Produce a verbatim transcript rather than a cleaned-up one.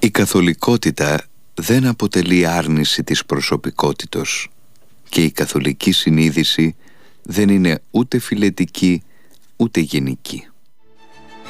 Η καθολικότητα δεν αποτελεί άρνηση της προσωπικότητος και η καθολική συνείδηση δεν είναι ούτε φιλετική ούτε γενική.